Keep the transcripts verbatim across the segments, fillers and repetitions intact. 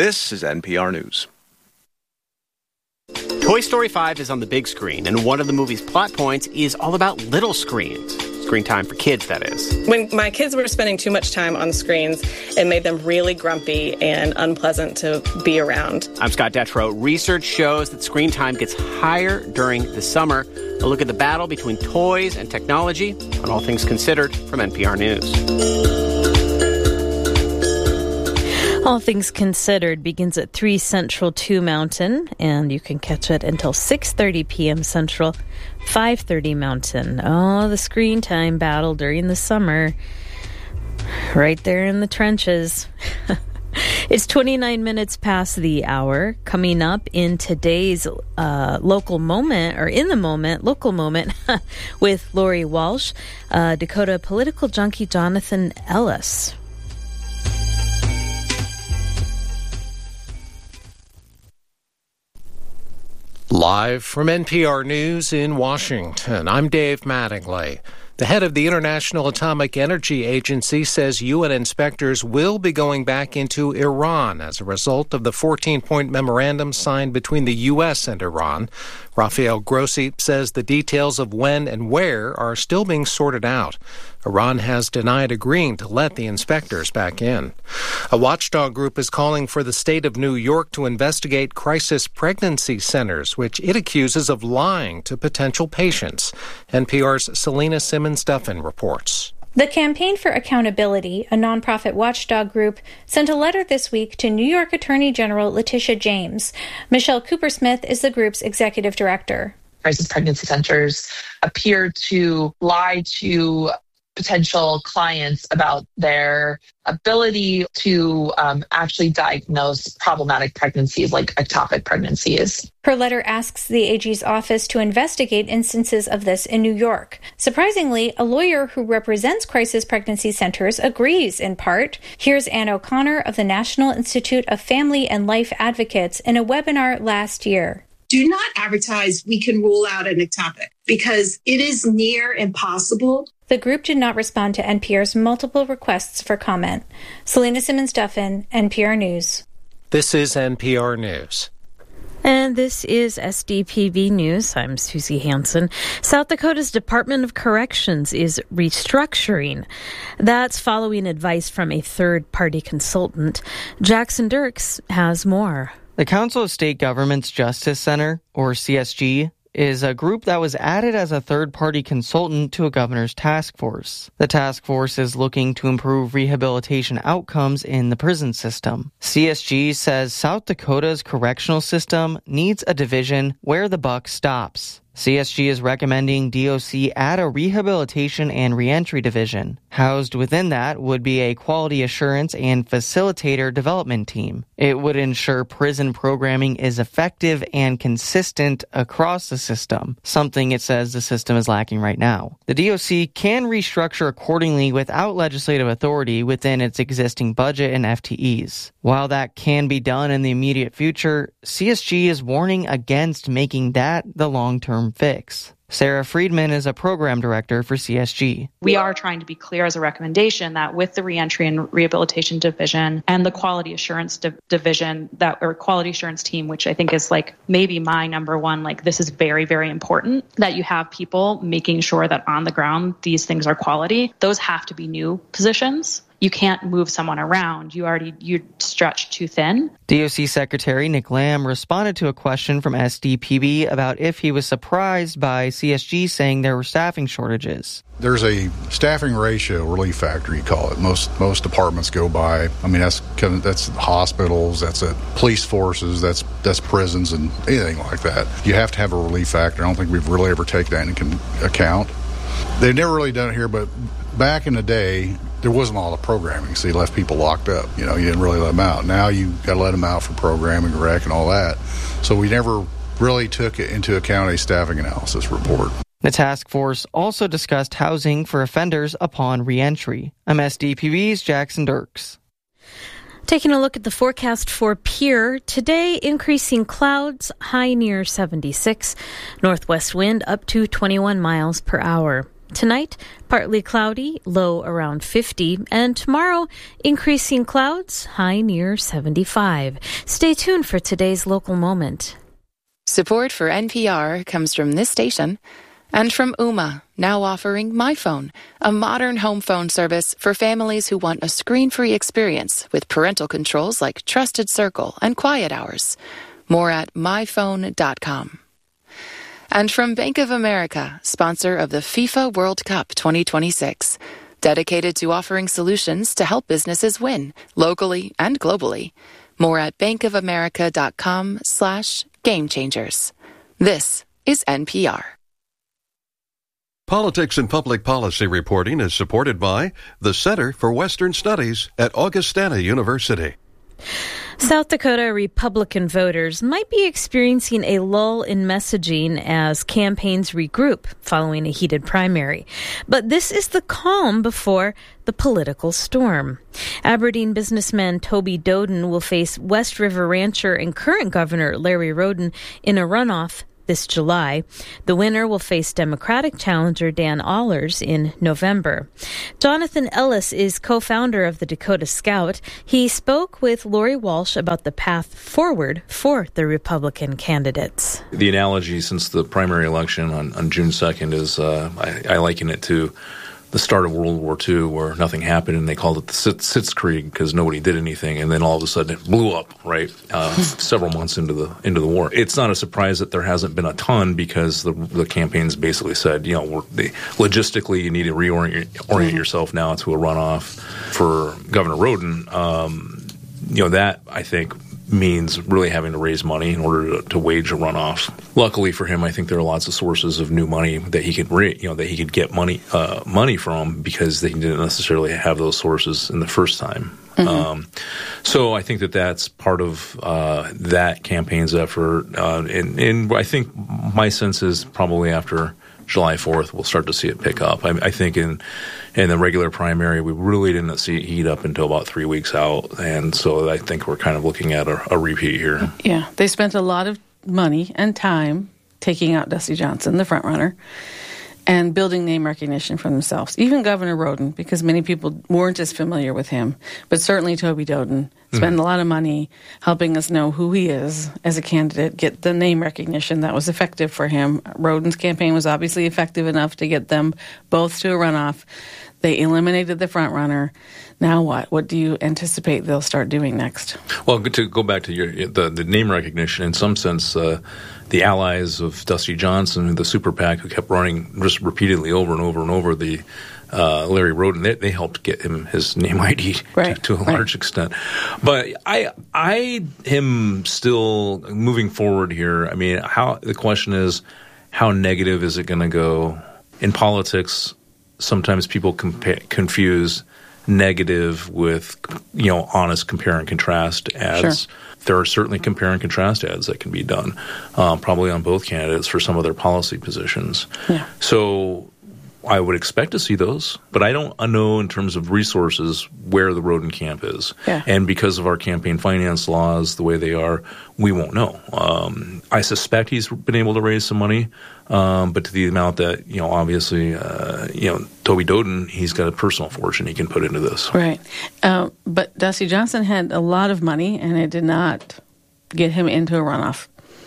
This is N P R News. Toy Story five is on the big screen, and one of the movie's plot points is all about little screens. Screen time for kids, that is. When my kids were spending too much time on screens, it made them really grumpy and unpleasant to be around. I'm Scott Detrow. Research shows that screen time gets higher during the summer. A look at the battle between toys and technology on All Things Considered from N P R News. All Things Considered begins at three Central, two Mountain, and you can catch it until six thirty p.m. Central, five thirty Mountain. Oh, the screen time battle during the summer. Right there in the trenches. It's twenty-nine minutes past the hour. Coming up in today's uh, local moment, or in the moment, local moment, with Lori Walsh, uh, Dakota political junkie Jonathan Ellis. Live from N P R News in Washington, I'm Dave Mattingly. The head of the International Atomic Energy Agency says U N inspectors will be going back into Iran as a result of the fourteen-point memorandum signed between the U S and Iran. Rafael Grossi says the details of when and where are still being sorted out. Iran has denied agreeing to let the inspectors back in. A watchdog group is calling for the state of New York to investigate crisis pregnancy centers, which it accuses of lying to potential patients. N P R's Selena Simmons-Duffin reports. The Campaign for Accountability, a nonprofit watchdog group, sent a letter this week to New York Attorney General Letitia James. Michelle Coopersmith is the group's executive director. Crisis pregnancy centers appear to lie to potential clients about their ability to um, actually diagnose problematic pregnancies like ectopic pregnancies. Her letter asks the A G's office to investigate instances of this in New York. Surprisingly, a lawyer who represents crisis pregnancy centers agrees in part. Here's Ann O'Connor of the National Institute of Family and Life Advocates in a webinar last year. Do not advertise we can rule out an ectopic because it is near impossible. The group did not respond to N P R's multiple requests for comment. Selena Simmons-Duffin, N P R News. This is N P R News. And this is S D P B News. I'm Susie Hansen. South Dakota's Department of Corrections is restructuring. That's following advice from a third-party consultant. Jackson Dirks has more. The Council of State Governments Justice Center, or C S G, is a group that was added as a third-party consultant to a governor's task force. The task force is looking to improve rehabilitation outcomes in the prison system. C S G says South Dakota's correctional system needs a division where the buck stops. C S G is recommending D O C add a rehabilitation and reentry division. Housed within that would be a quality assurance and facilitator development team. It would ensure prison programming is effective and consistent across the system, something it says the system is lacking right now. The D O C can restructure accordingly without legislative authority within its existing budget and F T Es. While that can be done in the immediate future, C S G is warning against making that the long-term fix. Sarah Friedman is a program director for C S G. We are trying to be clear as a recommendation that with the Reentry and Rehabilitation Division and the Quality Assurance Di- Division, that or Quality Assurance Team, which I think is like maybe my number one, like this is very, very important, that you have people making sure that on the ground these things are quality. Those have to be new positions. You can't move someone around. You already, you're stretched too thin. D O C Secretary Nick Lamb responded to a question from S D P B about if he was surprised by C S G saying there were staffing shortages. There's a staffing ratio, relief factor, you call it. Most most departments go by. I mean, that's kind of, that's hospitals, that's a police forces, that's that's prisons, and anything like that. You have to have a relief factor. I don't think we've really ever taken that into account. They've never really done it here, but back in the day, there wasn't all the programming, so you left people locked up. You know, you didn't really let them out. Now you got to let them out for programming, rec, and all that. So we never really took into account a staffing analysis report. The task force also discussed housing for offenders upon reentry. I'm S D P B's Jackson Dirks. Taking a look at the forecast for Pierre, today increasing clouds, high near seventy-six, northwest wind up to twenty-one miles per hour. Tonight, partly cloudy, low around fifty, and tomorrow, increasing clouds, high near seventy-five. Stay tuned for today's local moment. Support for N P R comes from this station and from Ooma, now offering MyPhone, a modern home phone service for families who want a screen-free experience with parental controls like Trusted Circle and Quiet Hours. More at my phone dot com. And from Bank of America, sponsor of the FIFA World Cup twenty twenty-six, dedicated to offering solutions to help businesses win, locally and globally. More at bankofamerica.com slash game changers. This is N P R. Politics and Public Policy Reporting is supported by the Center for Western Studies at Augustana University. South Dakota Republican voters might be experiencing a lull in messaging as campaigns regroup following a heated primary. But this is the calm before the political storm. Aberdeen businessman Toby Doden will face West River rancher and current governor Larry Roden in a runoff this July. The winner will face Democratic challenger Dan Allers in November. Jonathan Ellis is co-founder of the Dakota Scout. He spoke with Lori Walsh about the path forward for the Republican candidates. The analogy since the primary election on, on June second is, uh, I, I liken it to the start of World War Two, where nothing happened, and they called it the Sitzkrieg because nobody did anything, and then all of a sudden it blew up, right, uh, several months into the into the war. It's not a surprise that there hasn't been a ton because the the campaigns basically said, you know, we're, they, logistically you need to reorient orient yourself now to a runoff for Governor Roden. Um, you know, that, I think, means really having to raise money in order to, to wage a runoff. Luckily for him, I think there are lots of sources of new money that he could, re, you know, that he could get money, uh, money from because they didn't necessarily have those sources in the first time. Mm-hmm. Um, so I think that that's part of uh, that campaign's effort, uh, and, and I think my sense is probably after July fourth, we'll start to see it pick up. I, I think in in the regular primary, we really didn't see it heat up until about three weeks out, and so I think we're kind of looking at a, a repeat here. Yeah, they spent a lot of money and time taking out Dusty Johnson, the front runner, and building name recognition for themselves. Even Governor Roden, because many people weren't as familiar with him, but certainly Toby Doden spent mm-hmm. a lot of money helping us know who he is as a candidate, get the name recognition that was effective for him. Roden's campaign was obviously effective enough to get them both to a runoff. They eliminated the front runner. Now what? What do you anticipate they'll start doing next? Well, to go back to your the, the name recognition, in some sense, uh, the allies of Dusty Johnson, the super PAC, who kept running just repeatedly over and over and over the uh, Larry Roden, they, they helped get him his name I D right, to, to a right. large extent. But I, I am still moving forward here. I mean, how the question is, how negative is it going to go? In politics, sometimes people compa- confuse negative with, you know, honest compare and contrast ads. Sure. There are certainly compare and contrast ads that can be done, um, probably on both candidates for some of their policy positions. Yeah. So I would expect to see those, but I don't know in terms of resources where the Roden camp is. Yeah. And because of our campaign finance laws, the way they are, we won't know. Um, I suspect he's been able to raise some money, um, but to the amount that, you know, obviously, uh, you know, Toby Doden, he's got a personal fortune he can put into this. Right. Uh, but Dusty Johnson had a lot of money, and it did not get him into a runoff.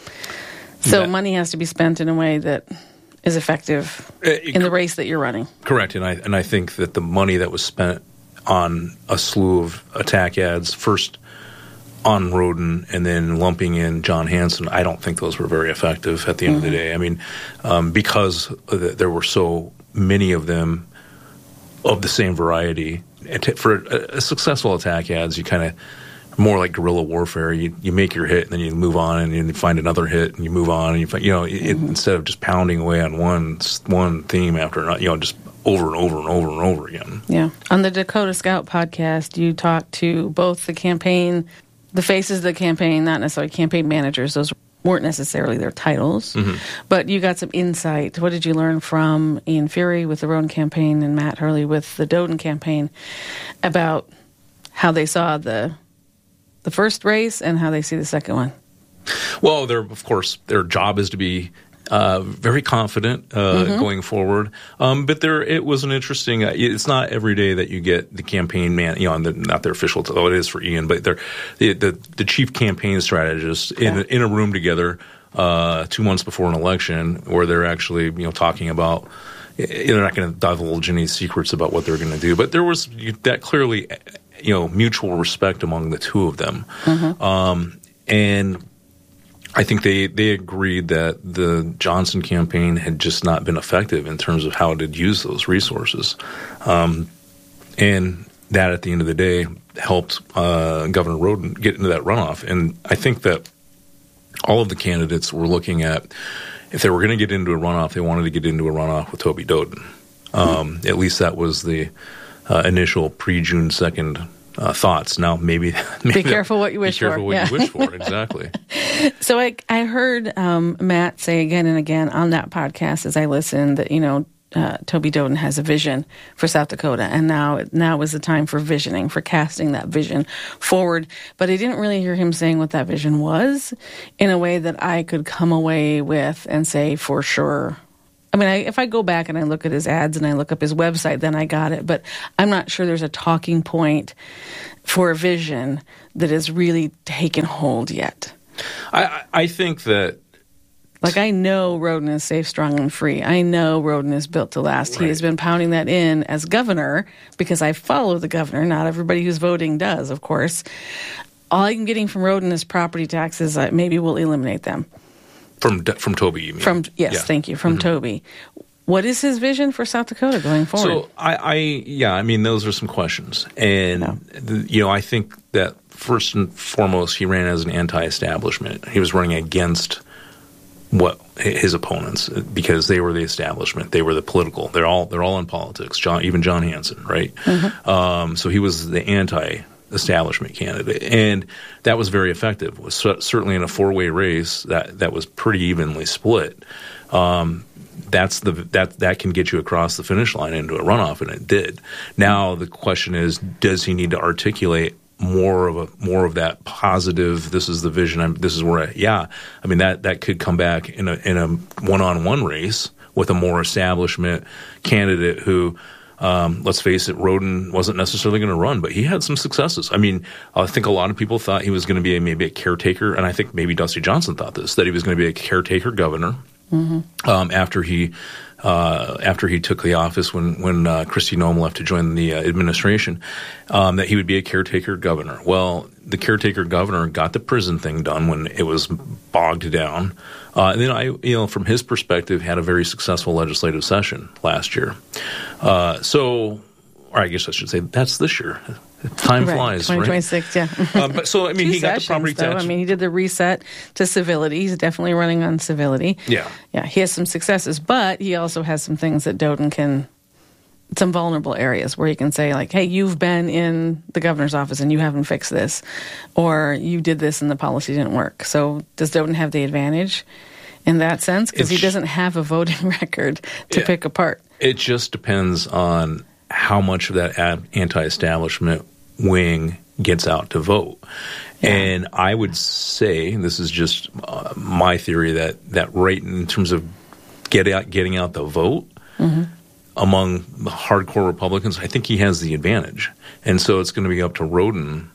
So that, money has to be spent in a way that is effective in the race that you're running. Correct, and I and I think that the money that was spent on a slew of attack ads, first on Roden and then lumping in John Hanson, I don't think those were very effective at the end mm-hmm. of the day. I mean, um, because there were so many of them of the same variety. For a, a successful attack ads, you kind of more like guerrilla warfare. You you make your hit and then you move on and you find another hit and you move on and you find, you know, it, mm-hmm. instead of just pounding away on one one theme after another, you know, just over and over and over and over again. Yeah. On the Dakota Scout podcast, you talked to both the campaign, the faces of the campaign, not necessarily campaign managers. Those weren't necessarily their titles, mm-hmm. but you got some insight. What did you learn from Ian Fury with the Roden campaign and Matt Hurley with the Doden campaign about how they saw the the first race and how they see the second one? Well, they're, of course, their job is to be Uh, very confident uh, mm-hmm. going forward, um, but there it was an interesting. Uh, it's not every day that you get the campaign man, you know, the, not their official. Oh, it is for Ian, but they're the the, the chief campaign strategist in yeah. in a room together uh, two months before an election, where they're actually you know talking about. They're not going to divulge any secrets about what they're going to do, but there was that clearly, you know, mutual respect among the two of them, mm-hmm. um, and. I think they, they agreed that the Johnson campaign had just not been effective in terms of how it had used those resources. Um, and that, at the end of the day, helped uh, Governor Roden get into that runoff. And I think that all of the candidates were looking at, if they were going to get into a runoff, they wanted to get into a runoff with Toby Doden. Um, mm-hmm. At least that was the uh, initial pre-June second Uh, thoughts. Now, maybe, maybe be careful what you wish for. Be careful for. what yeah. you wish for. Exactly. So I, I heard um, Matt say again and again on that podcast as I listened that you know uh, Toby Doden has a vision for South Dakota, and now now is the time for visioning, for casting that vision forward. But I didn't really hear him saying what that vision was in a way that I could come away with and say for sure. I mean, I, if I go back and I look at his ads and I look up his website, then I got it. But I'm not sure there's a talking point for a vision that has really taken hold yet. I, I think that... Like, I know Roden is safe, strong, and free. I know Roden is built to last. Right. He has been pounding that in as governor because I follow the governor. Not everybody who's voting does, of course. All I'm getting from Roden is property taxes. Uh, maybe we'll eliminate them. From from Toby, you mean? From yes, yeah. thank you. From mm-hmm. Toby. What is his vision for South Dakota going forward? So I, I yeah, I mean those are some questions, and no. the, you know I think that first and foremost he ran as an anti-establishment. He was running against what his opponents because they were the establishment. They were the political. They're all they're all in politics. John, even John Hanson, right? Mm-hmm. Um, so he was the anti. Establishment candidate, and that was very effective. It was certainly in a four-way race that, that was pretty evenly split. Um, that's the that that can get you across the finish line into a runoff, and it did. Now the question is, does he need to articulate more of a more of that positive? This is the vision. I'm, this is where I, yeah. I mean that that could come back in a in a one-on-one race with a more establishment candidate who. Um, let's face it, Roden wasn't necessarily going to run, but he had some successes. I mean, I think a lot of people thought he was going to be a, maybe a caretaker, and I think maybe Dusty Johnson thought this, that he was going to be a caretaker governor mm-hmm. um, after he uh, after he took the office when, when uh, Kristi Noem left to join the uh, administration, um, that he would be a caretaker governor. Well, the caretaker governor got the prison thing done when it was bogged down. Uh, and then I, you know, from his perspective, had a very successful legislative session last year. Uh, so, or I guess I should say that's this year. Time right. flies, twenty twenty-six, right? yeah. uh, but so I mean, Two he got sessions, the property though. tax. I mean, he did the reset to civility. He's definitely running on civility. Yeah, yeah. He has some successes, but he also has some things that Doden can. Some vulnerable areas where you can say, like, hey, you've been in the governor's office and you haven't fixed this, or you did this and the policy didn't work. So does Doden have the advantage in that sense? Because he doesn't have a voting record to yeah, pick apart. It just depends on how much of that ad- anti-establishment wing gets out to vote. Yeah. And I would say, and this is just uh, my theory, that, that right in terms of get out, getting out the vote, mm-hmm. among the hardcore Republicans, I think he has the advantage. And so it's going to be up to Roden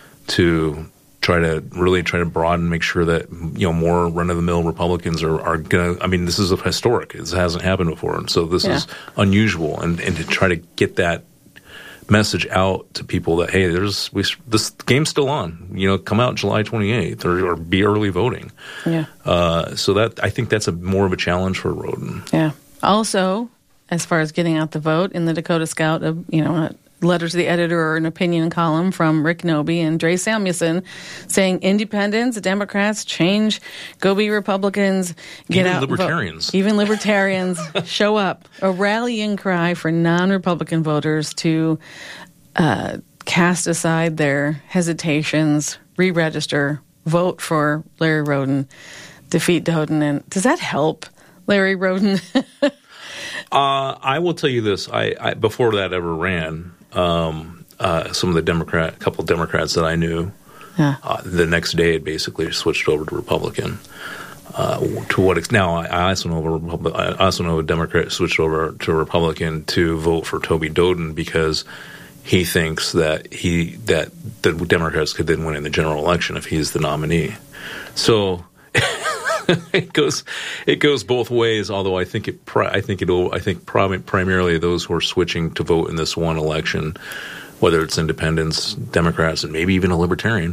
to try to really try to broaden, make sure that, you know, more run-of-the-mill Republicans are, are going to – I mean, this is a historic. This hasn't happened before. And so this yeah. is unusual. And, and to try to get that message out to people that, hey, there's we, this game's still on. You know, come out July twenty-eighth or, or be early voting. Yeah. Uh, so that I think that's a more of a challenge for Roden. Yeah. Also – as far as getting out the vote, in the Dakota Scout, a, you know, a letter to the editor or an opinion column from Rick Noby and Dre Samuelson saying independents, Democrats, change, go be Republicans, get even out. Libertarians. Vote. Even libertarians show up. A rallying cry for non-Republican voters to uh, cast aside their hesitations, re-register, vote for Larry Roden, defeat Doden. And does that help Larry Roden? Uh, I will tell you this. I, I before that ever ran, um, uh, some of the Democrat, a couple of Democrats that I knew, yeah. uh, the next day had basically switched over to Republican. Uh, to what ex- now? I also know a Republic, I also know a Democrat switched over to a Republican to vote for Toby Doden because he thinks that he that the Democrats could then win in the general election if he's the nominee. So it goes it goes both ways. Although I think it I think it I think prim- primarily those who are switching to vote in this one election, whether it's independents, Democrats, and maybe even a libertarian.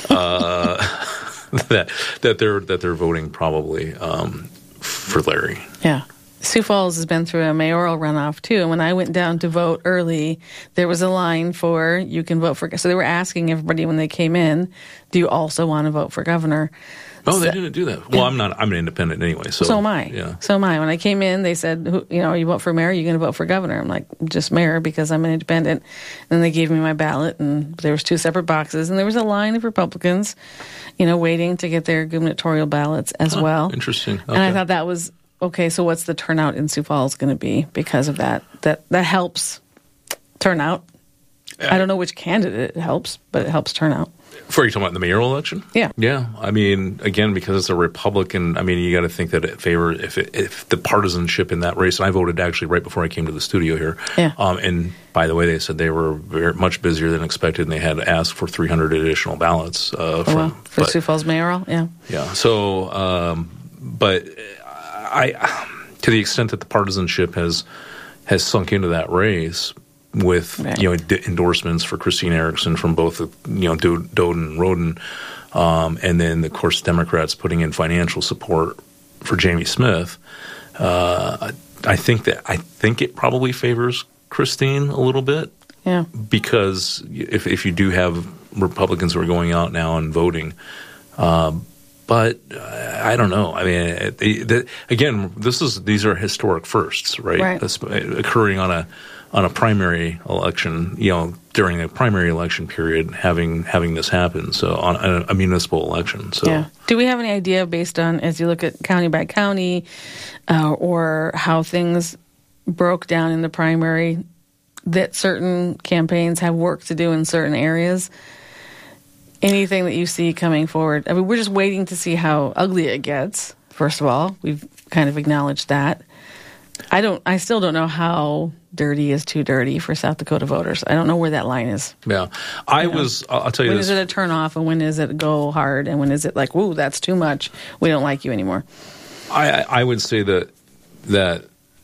Uh, that that they're that they're voting probably um, for Larry. Yeah. Sioux Falls has been through a mayoral runoff too, and when I went down to vote early, there was a line for you can vote for. So they were asking everybody when they came in, "Do you also want to vote for governor?" Oh, so, they didn't do that. Well, I'm not. I'm an independent anyway. So so am I. Yeah. So am I. When I came in, they said, who, "You know, you vote for mayor? Are you going to vote for governor?" I'm like, "Just mayor because I'm an independent." And then they gave me my ballot, and there was two separate boxes, and there was a line of Republicans, you know, waiting to get their gubernatorial ballots as oh, well. Interesting. Okay. And I thought that was. Okay, so what's the turnout in Sioux Falls going to be because of that? That that helps turnout. Uh, I don't know which candidate it helps, but it helps turnout. For you talking about the mayoral election? Yeah, yeah. I mean, again, because it's a Republican. I mean, you got to think that it favors if it, if the partisanship in that race. And I voted actually right before I came to the studio here. Yeah. Um, and by the way, they said they were very much busier than expected, and they had asked for three hundred additional ballots uh, oh, from well, for but, Sioux Falls mayoral. Yeah. Yeah. So, um, but. I, to the extent that the partisanship has has sunk into that race with right. you know d- endorsements for Christine Erickson from both you know Do- Doden and Roden, um, and then of course Democrats putting in financial support for Jamie Smith, uh, I think that I think it probably favors Christine a little bit. Yeah, because if if you do have Republicans who are going out now and voting. Um, But uh, I don't know. I mean, they, they, again, this is these are historic firsts, right? Right. That's occurring on a on a primary election. You know, during a primary election period, having having this happen. So on a, a municipal election. So, yeah. Do we have any idea based on as you look at county by county, uh, or how things broke down in the primary, that certain campaigns have work to do in certain areas? Anything that you see coming forward? I mean, we're just waiting to see how ugly it gets. First of all, we've kind of acknowledged that. I don't. I still don't know how dirty is too dirty for South Dakota voters. I don't know where that line is. Yeah, I you know? was. I'll tell you when this. When is it a turn off, and when is it go hard, and when is it like, whoa, that's too much. We don't like you anymore. I I would say that that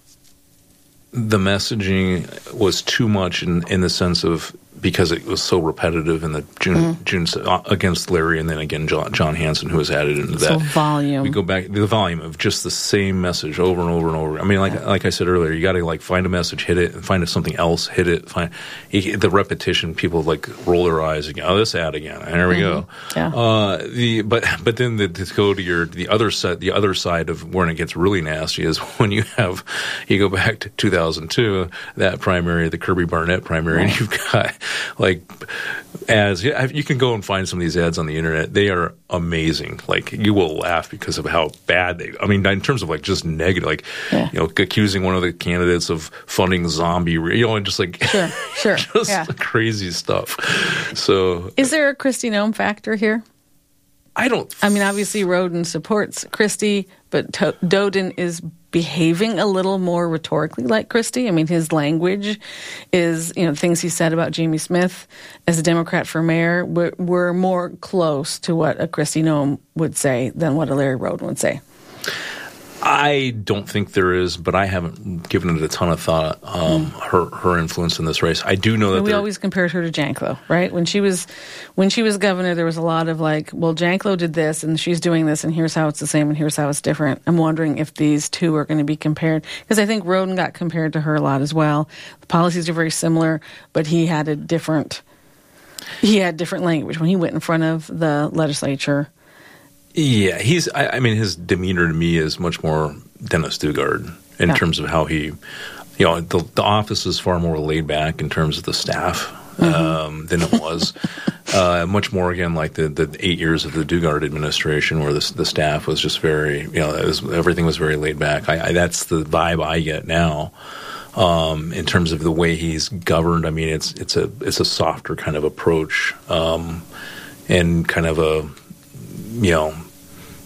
the messaging was too much in in the sense of. Because it was so repetitive in the June, mm-hmm. June uh, against Larry, and then again John, John Hanson, who was added into that. So volume. We go back the volume of just the same message over and over and over. I mean, like yeah. like I said earlier, you got to like find a message, hit it, and find something else, hit it. Find you, the repetition. People like roll their eyes again. Oh, this ad again. And there we mm-hmm. go. Yeah. Uh, the but but then the, to go to your the other side, the other side of when it gets really nasty is when you have you go back to two thousand two, that primary, the Kirby Barnett primary, right. and you've got. Like, as you can go and find some of these ads on the internet, they are amazing. Like, you will laugh because of how bad they. I mean, in terms of like just negative, like yeah. you know, accusing one of the candidates of funding zombie, you know, and just like sure, sure, just yeah. crazy stuff. So, is there a Kristi Noem factor here? I don't. I mean, obviously, Roden supports Kristi, but to- Doden is behaving a little more rhetorically like Kristi. I mean, his language is, you know, things he said about Jamie Smith as a Democrat for mayor were, were more close to what a Kristi Noem would say than what a Larry Roden would say. I don't think there is, but I haven't given it a ton of thought. Um, mm. Her her influence in this race, I do know that and we there, always compared her to Janklow, right? When she was when she was governor, there was a lot of like, well, Janklow did this, and she's doing this, and here's how it's the same, and here's how it's different. I'm wondering if these two are going to be compared because I think Roden got compared to her a lot as well. The policies are very similar, but he had a different he had different language when he went in front of the legislature. Yeah, he's. I, I mean, his demeanor to me is much more Dennis Dugard in yeah. terms of how he, you know, the, the office is far more laid back in terms of the staff mm-hmm. um, than it was. uh, much more again like the, the eight years of the Dugard administration, where the the staff was just very, you know, it was, everything was very laid back. I, I, that's the vibe I get now. Um, in terms of the way he's governed, I mean, it's it's a it's a softer kind of approach, um, and kind of a. You know,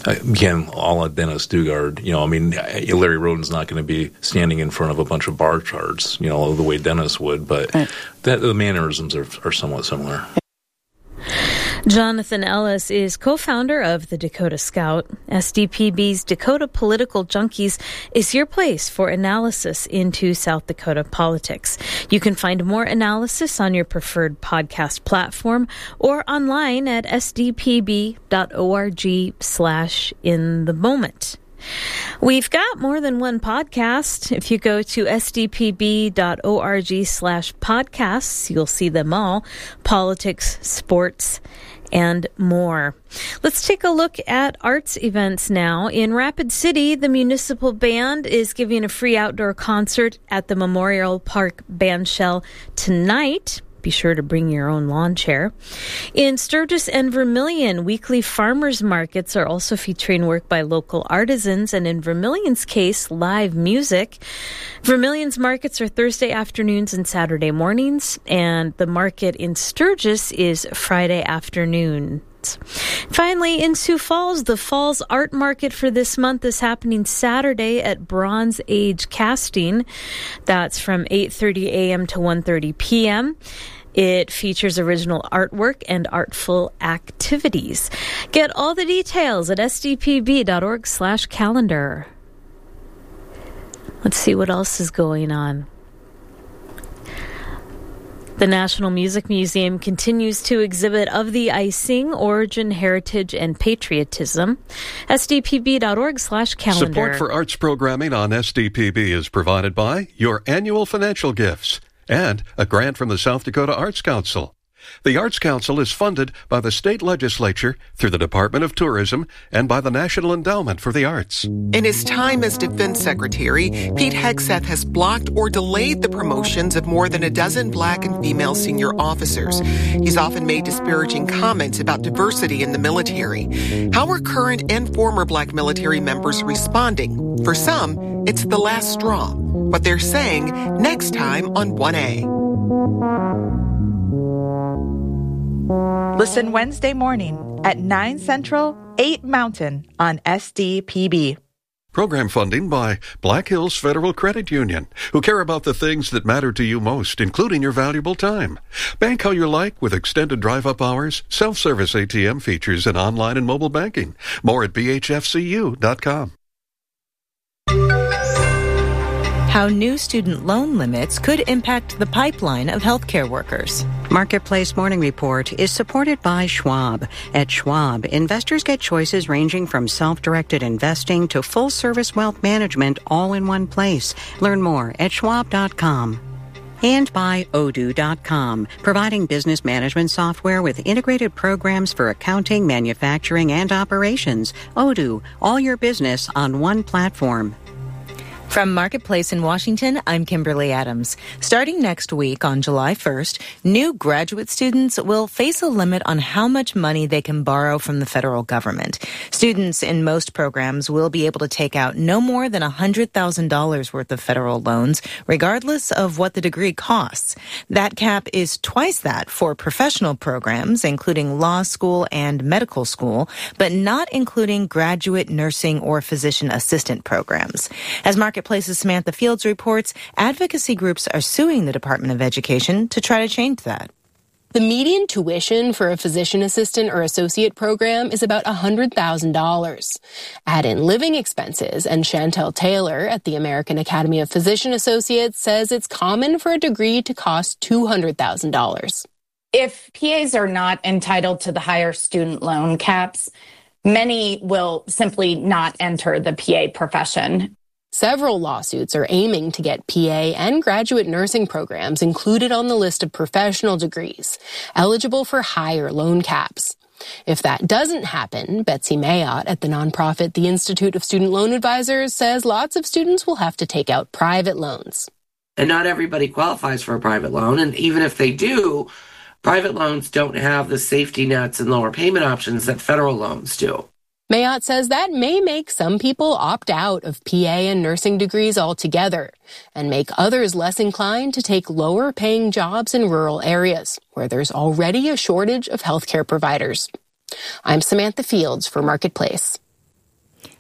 again, a la Dennis Dugard, you know, I mean, Larry Roden's not going to be standing in front of a bunch of bar charts, you know, the way Dennis would, but right. that, the mannerisms are, are somewhat similar. Jonathan Ellis is co-founder of the Dakota Scout. S D P B's Dakota Political Junkies is your place for analysis into South Dakota politics. You can find more analysis on your preferred podcast platform or online at sdpb.org slash in the moment. We've got more than one podcast. If you go to sdpb.org slash podcasts, you'll see them all. Politics, sports, and more. Let's take a look at arts events now. In Rapid City, the municipal band is giving a free outdoor concert at the Memorial Park Bandshell tonight. Be sure to bring your own lawn chair. In Sturgis and Vermilion, weekly farmers markets are also featuring work by local artisans, and in Vermilion's case, live music. Vermilion's markets are Thursday afternoons and Saturday mornings, and the market in Sturgis is Friday afternoons. Finally, in Sioux Falls, the Falls Art Market for this month is happening Saturday at Bronze Age Casting. That's from eight thirty a.m. to one thirty p.m. It features original artwork and artful activities. Get all the details at sdpb.org slash calendar. Let's see what else is going on. The National Music Museum continues to exhibit Of the Icing, Origin, Heritage, and Patriotism. sdpb.org slash calendar. Support for arts programming on S D P B is provided by your annual financial gifts and a grant from the South Dakota Arts Council. The Arts Council is funded by the state legislature through the Department of Tourism and by the National Endowment for the Arts. In his time as Defense Secretary, Pete Hegseth has blocked or delayed the promotions of more than a dozen black and female senior officers. He's often made disparaging comments about diversity in the military. How are current and former black military members responding? For some, it's the last straw. What they're saying next time on one A. Listen Wednesday morning at nine Central, eight Mountain on S D P B. Program funding by Black Hills Federal Credit Union, who care about the things that matter to you most, including your valuable time. Bank how you like with extended drive-up hours, self-service A T M features, and online and mobile banking. More at b h f c u dot com. How new student loan limits could impact the pipeline of healthcare workers. Marketplace Morning Report is supported by Schwab. At Schwab, investors get choices ranging from self-directed investing to full-service wealth management all in one place. Learn more at schwab dot com. And by Odoo dot com, providing business management software with integrated programs for accounting, manufacturing, and operations. Odoo, all your business on one platform. From Marketplace in Washington, I'm Kimberly Adams. Starting next week on July first, new graduate students will face a limit on how much money they can borrow from the federal government. Students in most programs will be able to take out no more than one hundred thousand dollars worth of federal loans, regardless of what the degree costs. That cap is twice that for professional programs, including law school and medical school, but not including graduate nursing or physician assistant programs. As Marketplace's Samantha Fields reports, advocacy groups are suing the Department of Education to try to change that. The median tuition for a physician assistant or associate program is about one hundred thousand dollars. Add in living expenses, and Chantel Taylor at the American Academy of Physician Associates says it's common for a degree to cost two hundred thousand dollars. If P As are not entitled to the higher student loan caps, many will simply not enter the P A profession. Several lawsuits are aiming to get P A and graduate nursing programs included on the list of professional degrees, eligible for higher loan caps. If that doesn't happen, Betsy Mayotte at the nonprofit The Institute of Student Loan Advisors says lots of students will have to take out private loans. And not everybody qualifies for a private loan, and even if they do, private loans don't have the safety nets and lower payment options that federal loans do. Mayotte says that may make some people opt out of P A and nursing degrees altogether and make others less inclined to take lower-paying jobs in rural areas where there's already a shortage of healthcare providers. I'm Samantha Fields for Marketplace.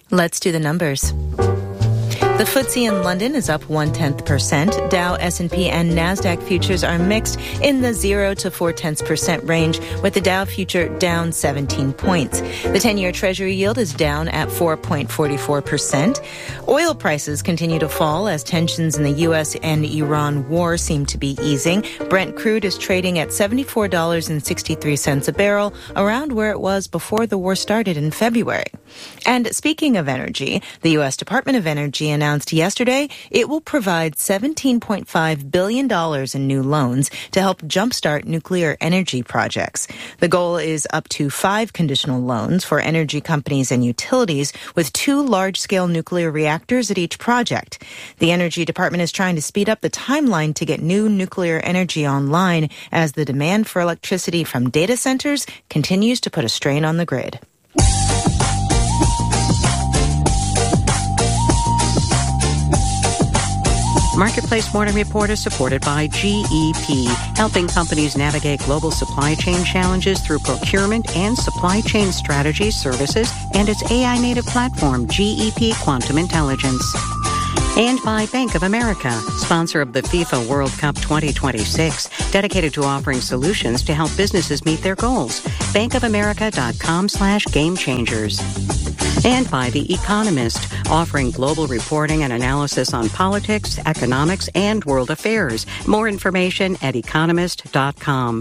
Let's do the numbers. The F T S E in London is up one-tenth percent. Dow, S and P, and NASDAQ futures are mixed in the zero to four-tenths percent range, with the Dow future down seventeen points. The ten-year Treasury yield is down at four point four four percent. Oil prices continue to fall as tensions in the U S and Iran war seem to be easing. Brent crude is trading at seventy-four dollars and sixty-three cents a barrel, around where it was before the war started in February. And speaking of energy, the U S Department of Energy announced announced yesterday it will provide seventeen point five billion dollars in new loans to help jumpstart nuclear energy projects. The goal is up to five conditional loans for energy companies and utilities, with two large-scale nuclear reactors at each project. The Energy Department is trying to speed up the timeline to get new nuclear energy online as the demand for electricity from data centers continues to put a strain on the grid. Marketplace Morning Report is supported by G E P, helping companies navigate global supply chain challenges through procurement and supply chain strategy services, and its A I-native platform, G E P Quantum Intelligence. And by Bank of America, sponsor of the FIFA World Cup twenty twenty-six, dedicated to offering solutions to help businesses meet their goals. bankofamerica.com slash game changers. And by The Economist, offering global reporting and analysis on politics, economics, and world affairs. More information at economist dot com.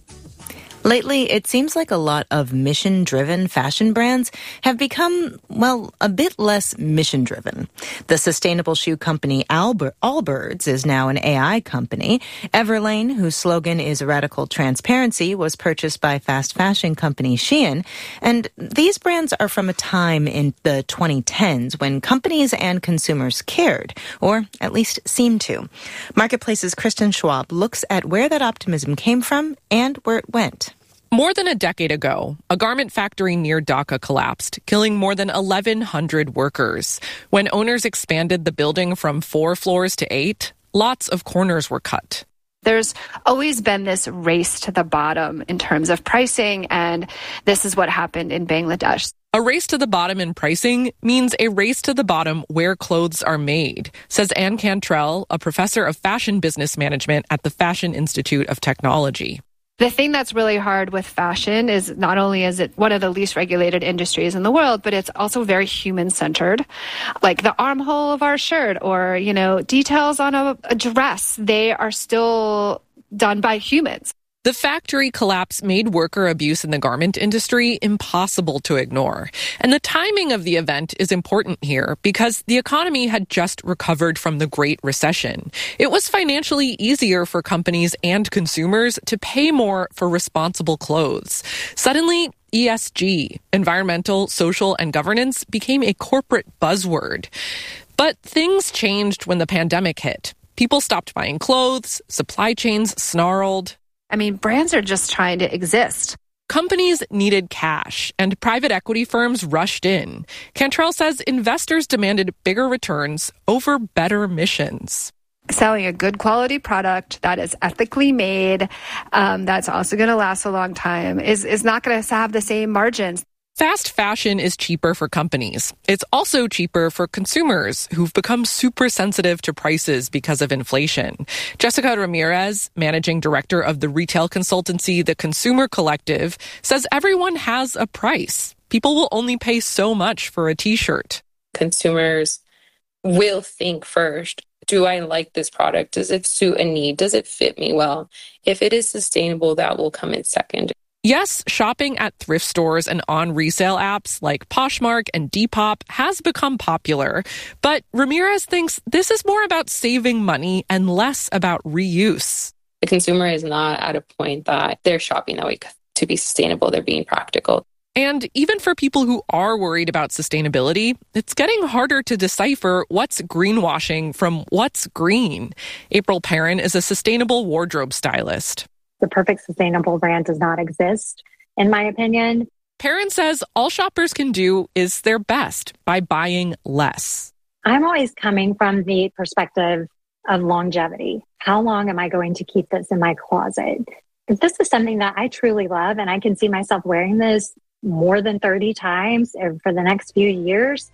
Lately, it seems like a lot of mission-driven fashion brands have become, well, a bit less mission-driven. The sustainable shoe company Albert, Allbirds is now an A I company. Everlane, whose slogan is radical transparency, was purchased by fast fashion company Shein. And these brands are from a time in the twenty tens when companies and consumers cared, or at least seemed to. Marketplace's Kristen Schwab looks at where that optimism came from and where it went. More than a decade ago, a garment factory near Dhaka collapsed, killing more than eleven hundred workers. When owners expanded the building from four floors to eight, lots of corners were cut. There's always been this race to the bottom in terms of pricing, and this is what happened in Bangladesh. A race to the bottom in pricing means a race to the bottom where clothes are made, says Anne Cantrell, a professor of fashion business management at the Fashion Institute of Technology. The thing that's really hard with fashion is not only is it one of the least regulated industries in the world, but it's also very human-centered. Like the armhole of our shirt or, you know, details on a, a dress, they are still done by humans. The factory collapse made worker abuse in the garment industry impossible to ignore. And the timing of the event is important here because the economy had just recovered from the Great Recession. It was financially easier for companies and consumers to pay more for responsible clothes. Suddenly, E S G, environmental, social, and governance, became a corporate buzzword. But things changed when the pandemic hit. People stopped buying clothes, supply chains snarled. I mean, brands are just trying to exist. Companies needed cash, and private equity firms rushed in. Cantrell says investors demanded bigger returns over better missions. Selling a good quality product that is ethically made, um, that's also going to last a long time, is, is not going to have the same margins. Fast fashion is cheaper for companies. It's also cheaper for consumers who've become super sensitive to prices because of inflation. Jessica Ramirez, managing director of the retail consultancy The Consumer Collective, says everyone has a price. People will only pay so much for a t-shirt. Consumers will think first, do I like this product? Does it suit a need? Does it fit me well? If it is sustainable, that will come in second. Yes, shopping at thrift stores and on resale apps like Poshmark and Depop has become popular, but Ramirez thinks this is more about saving money and less about reuse. The consumer is not at a point that they're shopping that way to be sustainable. They're being practical. And even for people who are worried about sustainability, it's getting harder to decipher what's greenwashing from what's green. April Perrin is a sustainable wardrobe stylist. The perfect sustainable brand does not exist, in my opinion. Perrin says all shoppers can do is their best by buying less. I'm always coming from the perspective of longevity. How long am I going to keep this in my closet? If this is something that I truly love and I can see myself wearing this more than thirty times for the next few years,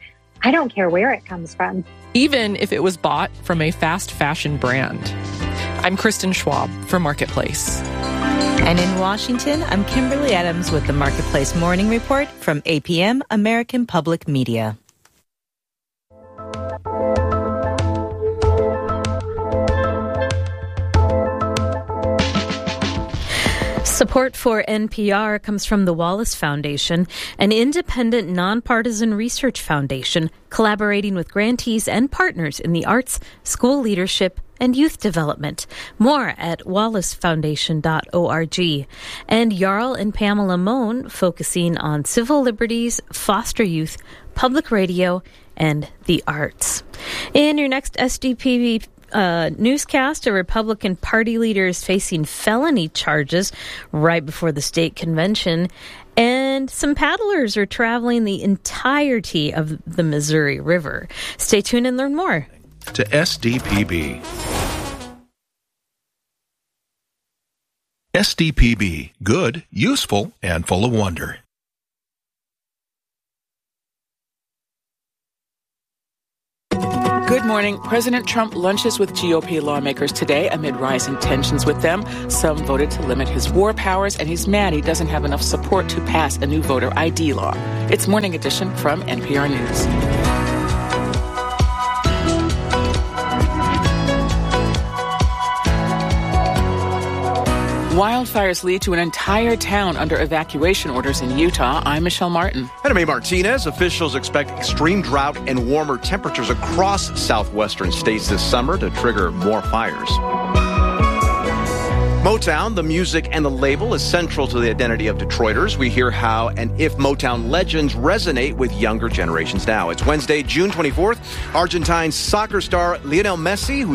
I don't care where it comes from. Even if it was bought from a fast fashion brand. I'm Kristen Schwab for Marketplace. And in Washington, I'm Kimberly Adams with the Marketplace Morning Report from A P M, American Public Media. Support for N P R comes from the Wallace Foundation, an independent, nonpartisan research foundation collaborating with grantees and partners in the arts, school leadership, and youth development. More at wallace foundation dot org. And Jarl and Pamela Mohn focusing on civil liberties, foster youth, public radio, and the arts. In your next S D P B Uh, newscast, a Republican Party leader is facing felony charges right before the state convention, and some paddlers are traveling the entirety of the Missouri River. Stay tuned and learn more. To S D P B. S D P B, good, useful, and full of wonder. Good morning. President Trump lunches with G O P lawmakers today amid rising tensions with them. Some voted to limit his war powers, and he's mad he doesn't have enough support to pass a new voter I D law. It's Morning Edition from N P R News. Wildfires lead to an entire town under evacuation orders in Utah. I'm Michelle Martin. And I'm A. Martinez. Officials expect extreme drought and warmer temperatures across southwestern states this summer to trigger more fires. Motown, the music and the label, is central to the identity of Detroiters. We hear how and if Motown legends resonate with younger generations now. It's Wednesday, June twenty-fourth. Argentine soccer star Lionel Messi, who